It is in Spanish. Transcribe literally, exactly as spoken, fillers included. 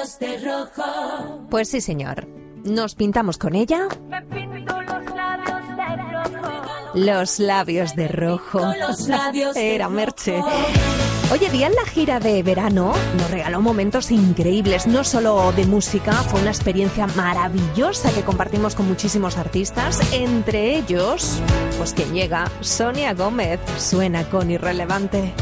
labios de rojo. Pues sí, señor. Nos pintamos con ella. Me pinto los labios de rojo. Los labios de rojo. Los labios de Era rojo. Merche. Oye, Día en la gira de verano nos regaló momentos increíbles, no solo de música, fue una experiencia maravillosa que compartimos con muchísimos artistas, entre ellos, pues quien llega, Sonia Gómez, suena con Irrelevante.